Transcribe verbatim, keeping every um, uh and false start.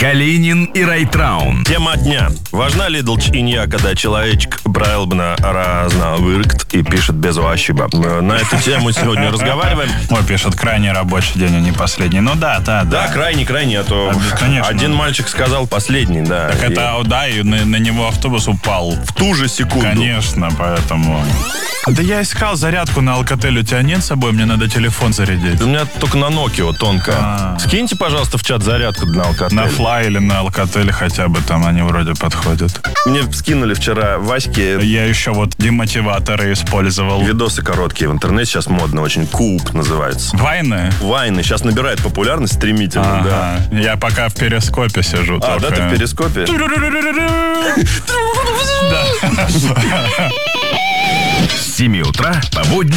Калинин и Райтраун. Тема дня. Важна ли долчинья, когда человечек правильно разновыркт и пишет без ошибок? На эту тему сегодня разговариваем. Ой, пишет, крайний рабочий день, а не последний. Ну да, да, да. Да, крайний, крайний, а то А, конечно. один мальчик сказал последний, да. Так и это, да, и на, на него автобус упал. в ту же секунду. Конечно, поэтому... Да я искал зарядку на Alcatel. У тебя нет с собой? Мне надо телефон зарядить. У меня только на Nokia тонкая. А. Скиньте, пожалуйста, в чат зарядку на Alcatel. На Fly или на Alcatel хотя бы, там они вроде подходят. Мне скинули вчера Ваське Я еще вот демотиваторы использовал. видосы короткие в интернете. Сейчас модно очень. Куб называется. Вайны? Вайны. Сейчас набирает популярность стремительно, да. Ага. Я пока в перископе сижу. А, да, только. ты в перископе? Да. С семи утра по будням